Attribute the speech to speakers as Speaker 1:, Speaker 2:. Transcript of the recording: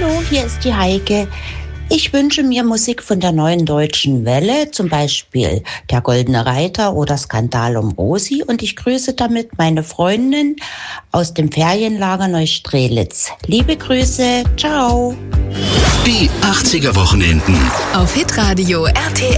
Speaker 1: Hallo, hier ist die Heike. Ich wünsche mir Musik von der Neuen Deutschen Welle, zum Beispiel Der Goldene Reiter oder Skandal um Rosi. Und ich grüße damit meine Freundin aus dem Ferienlager Neustrelitz. Liebe Grüße, ciao.
Speaker 2: Die 80er Wochenenden
Speaker 3: auf Hitradio RTL.